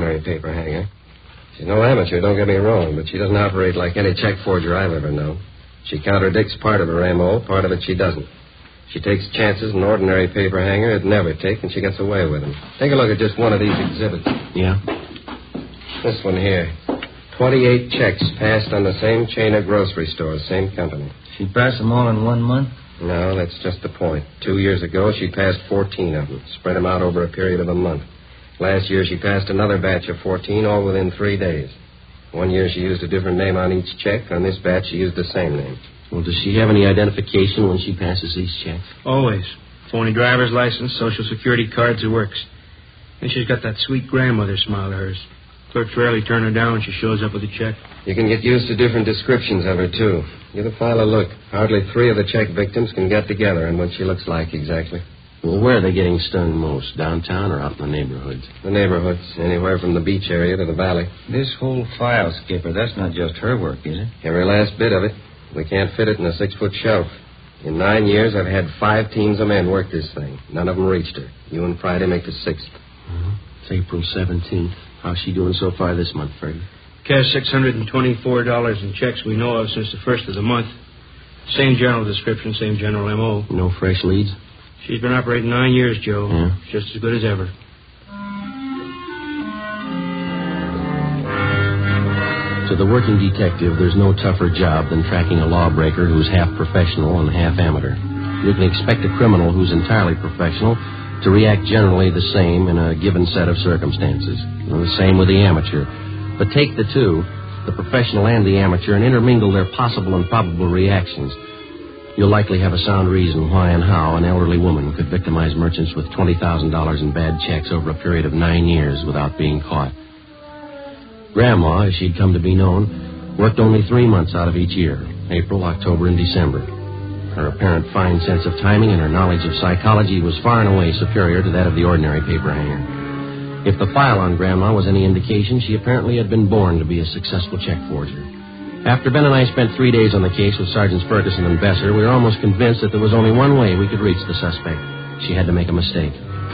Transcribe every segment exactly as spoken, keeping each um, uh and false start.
ordinary paper hanger. She's no amateur, don't get me wrong, but she doesn't operate like any check forger I've ever known. She contradicts part of her M O, part of it she doesn't. She takes chances an ordinary paper hanger would never take, and she gets away with them. Take a look at just one of these exhibits. Yeah? This one here. twenty-eight checks passed on the same chain of grocery stores, same company. She passed them all in one month? No, that's just the point. Two years ago, she passed fourteen of them, spread them out over a period of a month. Last year, she passed another batch of fourteen, all within three days. One year, she used a different name on each check. On this batch, she used the same name. Well, does she have any identification when she passes these checks? Always. Phony driver's license, social security cards, it works. And she's got that sweet grandmother smile of hers. Clerks rarely turn her down when she shows up with a check. You can get used to different descriptions of her, too. Give the file a look. Hardly three of the check victims can get together on what she looks like exactly. Well, where are they getting stung most? Downtown or out in the neighborhoods? The neighborhoods, anywhere from the beach area to the valley. This whole file, Skipper, that's not just her work, is it? Every last bit of it. We can't fit it in a six-foot shelf. In nine years, I've had five teams of men work this thing. None of them reached her. You and Friday make the sixth. Mm-hmm. It's April seventeenth. How's she doing so far this month, Fergie? Cashed six hundred twenty-four dollars in checks we know of since the first of the month. Same general description, same general M O. No fresh leads? She's been operating nine years, Joe. Yeah. Just as good as ever. To the working detective, there's no tougher job than tracking a lawbreaker who's half professional and half amateur. You can expect a criminal who's entirely professional to react generally the same in a given set of circumstances. And the same with the amateur. But take the two, the professional and the amateur, and intermingle their possible and probable reactions. You'll likely have a sound reason why and how an elderly woman could victimize merchants with twenty thousand dollars in bad checks over a period of nine years without being caught. Grandma, as she'd come to be known, worked only three months out of each year, April, October, and December. Her apparent fine sense of timing and her knowledge of psychology was far and away superior to that of the ordinary paper hanger. If the file on Grandma was any indication, she apparently had been born to be a successful check forger. After Ben and I spent three days on the case with Sergeants Ferguson and Besser, we were almost convinced that there was only one way we could reach the suspect. She had to make a mistake.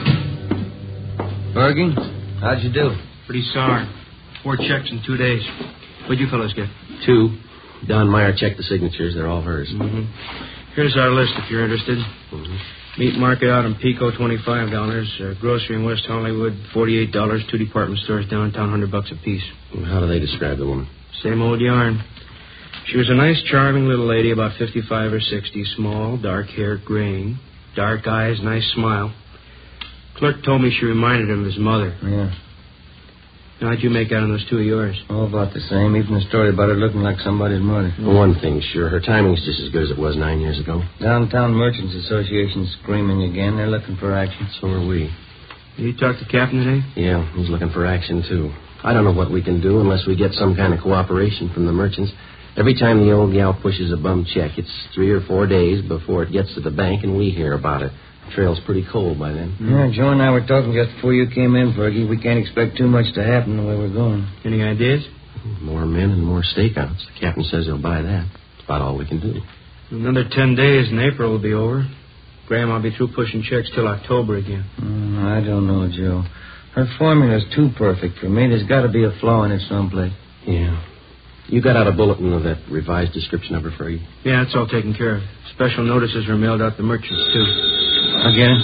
Fergie, how'd you do? Pretty sour. Four checks in two days. What'd you fellas get? Two. Don Meyer checked the signatures. They're all hers. Mm-hmm. Here's our list if you're interested. Mm-hmm. Meat market out in Pico, twenty-five dollars. Uh, grocery in West Hollywood, forty-eight dollars. Two department stores downtown, one hundred bucks apiece. Well, how do they describe the woman? Same old yarn. She was a nice, charming little lady, about fifty-five or sixty, small, dark hair, graying, dark eyes, nice smile. Clerk told me she reminded him of his mother. Yeah. How'd you make out on those two of yours? All about the same, even the story about her looking like somebody's mother. Well, one thing's sure, her timing's just as good as it was nine years ago. Downtown Merchants Association screaming again. They're looking for action. So are we. You talked to Captain today? Yeah, he's looking for action, too. I don't know what we can do unless we get some kind of cooperation from the merchants. Every time the old gal pushes a bum check, it's three or four days before it gets to the bank and we hear about it. The trail's pretty cold by then. Yeah, Joe and I were talking just before you came in, Fergie. We can't expect too much to happen the way we're going. Any ideas? More men and more stakeouts. The captain says he'll buy that. That's about all we can do. Another ten days and April will be over. Grandma'll be through pushing checks till October again. Mm, I don't know, Joe. Her formula's too perfect for me. There's got to be a flaw in it someplace. Yeah. You got out a bulletin of that revised description of her for you? Yeah, it's all taken care of. Special notices were mailed out to merchants, too. Again?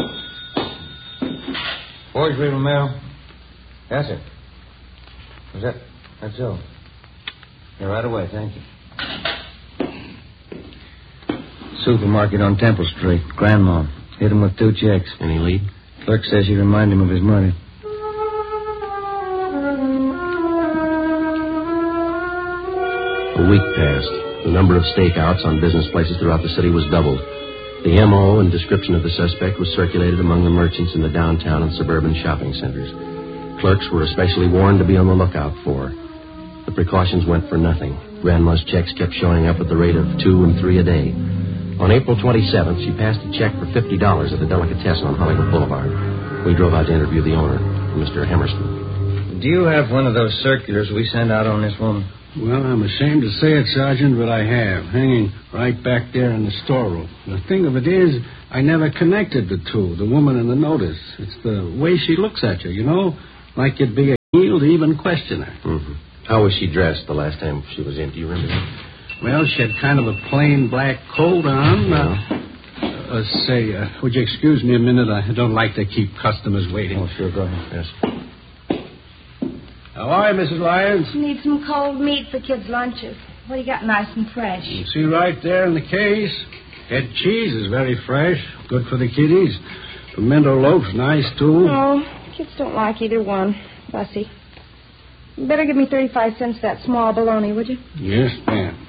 Yeah. Boys, read the mail. Yes, sir. Is that... That's so. Yeah, right away, thank you. Supermarket on Temple Street. Grandma. Hit him with two checks. Any lead? Clerk says she reminded him of his mother. A week passed. The number of stakeouts on business places throughout the city was doubled. The M O and description of the suspect was circulated among the merchants in the downtown and suburban shopping centers. Clerks were especially warned to be on the lookout for. The precautions went for nothing. Grandma's checks kept showing up at the rate of two and three a day. On April twenty-seventh, she passed a check for fifty dollars at the Delicatessen on Hollywood Boulevard. We drove out to interview the owner, Mister Hammerston. Do you have one of those circulars we sent out on this woman? Well, I'm ashamed to say it, Sergeant, but I have, hanging right back there in the storeroom. The thing of it is, I never connected the two, the woman and the notice. It's the way she looks at you, you know, like you'd be a to even question her. Mm-hmm. How was she dressed the last time she was in? Do you remember that? Well, she had kind of a plain black coat on. Uh, uh, say, uh, would you excuse me a minute? I don't like to keep customers waiting. Oh, sure. Go ahead. Yes. How are you, Missus Lyons? Need some cold meat for kids' lunches. What do you got nice and fresh? You see right there in the case. Head cheese is very fresh. Good for the kiddies. Pimento loaf's nice, too. No, kids don't like either one. Fussy. You better give me thirty-five cents for that small bologna, would you? Yes, ma'am.